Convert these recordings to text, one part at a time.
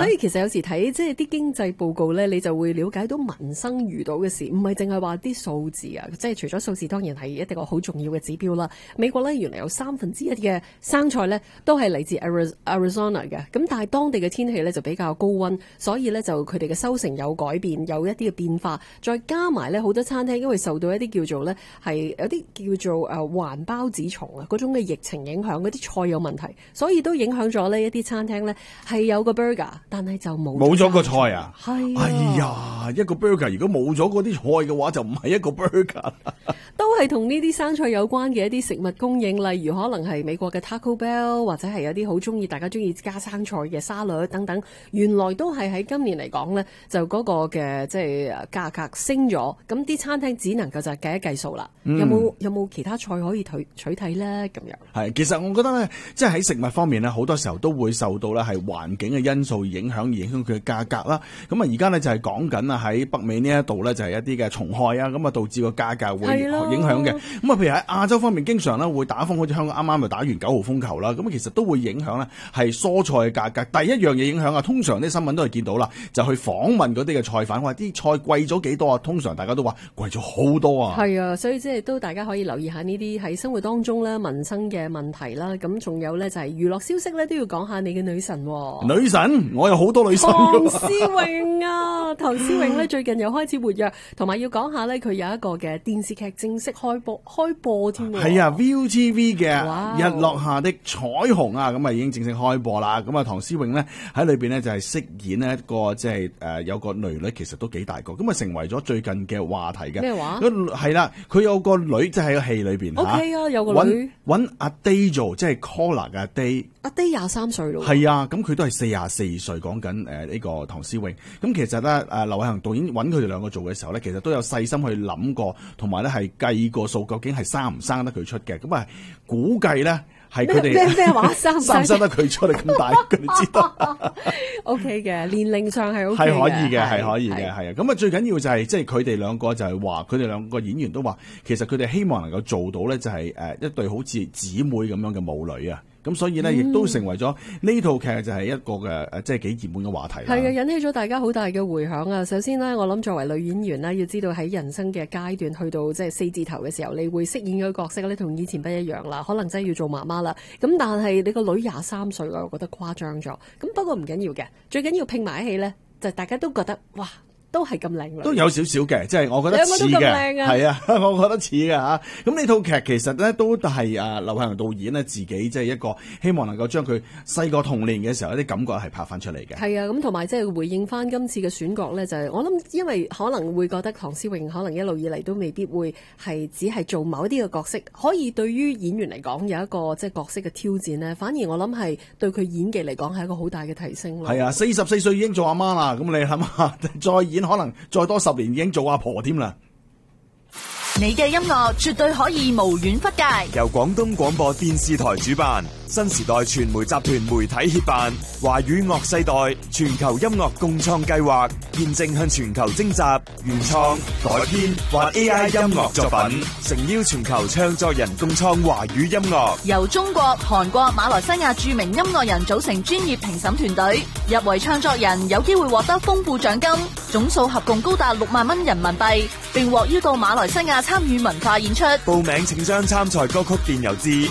所以其實有時睇即係啲經濟報告咧，你就會了解到民生遇到嘅事，唔係淨係話啲數字啊。即係除咗數字，當然係一個好重要嘅指標啦。美國咧原來有1/3嘅生菜咧都係嚟自 Arizona 嘅，咁但係當地嘅天氣咧就比較高溫，所以咧就佢哋嘅收成有改變，有一啲嘅變化。再加埋咧好多餐廳因為受到一啲叫做咧係有啲叫做環孢子蟲啊嗰種嘅疫情影響，嗰啲菜有問題，所以都影響咗呢一啲餐廳咧係有個 burger， 但係就冇咗個菜啊！ 係哎呀，一個 burger 如果冇咗嗰啲菜嘅話，就唔係一個 burger。 都係同呢啲生菜有關嘅一啲食物供應，例如可能係美國嘅 Taco Bell， 或者係有啲好大家中意加生菜嘅沙律等等，原來都係喺今年嚟講呢，就嗰個嘅即係價格升咗，咁啲餐廳只能夠就計一計數啦。有冇其他菜可以取替呢？咁樣係，其實我覺得呢，即係喺食物方面呢，好多時候都會受到呢係環境嘅因素影響佢嘅價格啦。咁啊，而家呢就係講緊啊喺北美呢一度呢，就係一啲嘅蟲害啊，咁啊導致個價格會影響嘅。咁啊，譬如喺亞洲方面，經常咧會打風，好似香港啱啱就打完9號風球啦。咁其實都會影響咧，係蔬菜嘅價格。第一樣嘢影響啊，通常啲新聞都係見到啦，就去訪問嗰啲嘅菜販，話啲菜貴咗幾多啊？通常大家都話貴咗好多啊。 係啊，所以即係都大家可以留意下呢啲喺生活當中咧民生嘅問題啦。咁仲有咧就係娛樂消息咧都要講下你嘅女神。 女神，我有好多女神。 唐詩詠啊，唐詩詠咧最近又開始活躍，同埋要講下咧佢有一個嘅電視劇正式開播添。 係啊 ，ViuTV 嘅日落下的彩虹啊，咁啊已經正式開播啦。咁啊，唐詩詠呢喺裏邊呢就係飾演呢一個即係有個女，其實都幾大個，咁啊成為咗最近嘅話題嘅。 咩話？ 係啦，佢有個女，即係喺個戲裏邊。 OK 啊，有個女。 揾阿 Day 做，即係 Collar 嘅阿 Day。 阿 Day 23歲咯。 係啊，咁佢都係44歲，講緊呢個唐詩詠。咁其實咧劉偉恒導演揾佢哋兩個做嘅時候咧，其實都有細心去諗過，同埋咧係計過數，究竟係生唔生得佢出嘅。咁啊，估計咧係佢哋咩話生唔生得佢出嚟咁大，佢哋知道。 OK 嘅，年齡上係 OK 嘅，係可以嘅，係可以嘅，係啊。咁啊，最緊要就係即係佢哋兩個就係話，佢哋兩個演員都話，其實佢哋希望能夠做到咧，就係一對好似姊妹咁樣嘅母女啊。咁所以咧，亦都成為咗呢套劇就係一個嘅即係幾熱門嘅話題。 係啊，引起咗大家好大嘅迴響啊！首先呢，我諗作為女演員呢，要知道喺人生嘅階段去到即係4字頭嘅時候，你會飾演嘅角色咧，同以前不一樣啦。可能真係要做媽媽啦。咁但係你個女23歲，我覺得誇張咗。咁不過唔緊要嘅，最緊要拼埋一起咧，就大家都覺得哇！都係咁靚， 都有少少嘅，即係我覺得似嘅，係啊，我覺得似嘅嚇。咁呢套劇其實咧都係劉偉恒導演咧自己即係一個希望能夠將佢細個童年嘅時候一啲感覺係拍翻出嚟嘅。 係啊，咁同埋即係回應翻今次嘅選角咧，就係我諗，因為可能會覺得唐詩詠可能一路以嚟都未必會係只係做某一啲嘅角色，可以對於演員嚟講有一個即係角色嘅挑戰咧。反而我諗係對佢演技嚟講係一個好大嘅提升咯。 係啊，44歲已經做阿媽啦，咁你諗下再演可能再多10年已經做阿婆添啦。 你嘅音樂絕對可以無遠弗屆， 由廣東廣播電視台主辦，新時代傳媒集團媒體協辦，華語樂世代全球音樂共創計劃，現正向全球徵集原創、改編或 AI 音樂作品，誠邀全球唱作人共創華語音樂。 由中國、韓國、馬來西亞著名音樂人組成專業評審團隊，入圍創作人有機會獲得豐富獎金，總數合共高達6萬蚊人民幣，並獲邀到馬來西亞參與文化演出。 報名請將參賽歌曲電郵至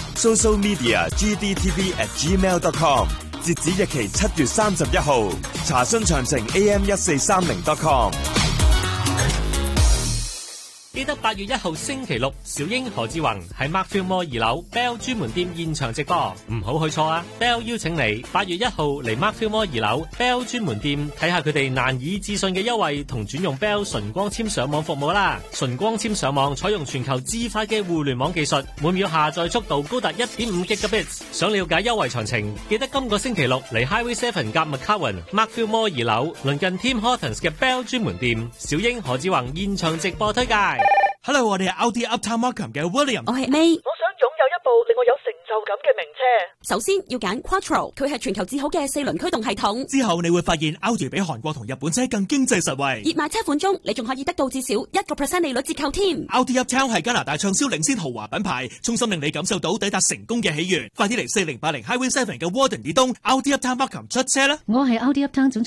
socialmedia@gdtv@gmail.com， 截止日期7月31號。查詢詳情 am1430.com。 記得8月1號星期六，小英何志宏喺 Mark Film Mall 2樓 Bell 專門店現場直播，唔好去錯啊 ！Bell 邀請你8月1號嚟 Mark Film Mall 2樓 Bell 專門店睇下佢哋難以置信嘅優惠同轉用 Bell 純光纖上網服務啦！純光纖上網採用全球至快嘅互聯網技術，每秒下載速度高達 1.5 Gigabits。想了解優惠詳情，記得今個星期六嚟 Highway 7夾 McCowan Mark Film Mall 2樓鄰近 Tim Hortons 嘅 Bell 專門店，小英何志宏現場直播推介。 Hello， 我哋係 Audi Uptown Markham 嘅 William。 我係 May。 我想擁有一部令我有成就感嘅名車。 首先要揀 Quattro， 佢係全球至好嘅4輪驅動系統。 之後你會發現 Audi 比韓國同日本車更經濟實惠。 熱賣車款中，你仲可以得到至少1% 利率折扣添。 Audi Uptown 係加拿大暢銷領先豪華品牌，衷心令你感受到抵達成功嘅喜悅。快啲嚟4080 Highway 7嘅 Warden 以東 Audi Uptown Markham 出車啦！ 我係 Audi Uptown 總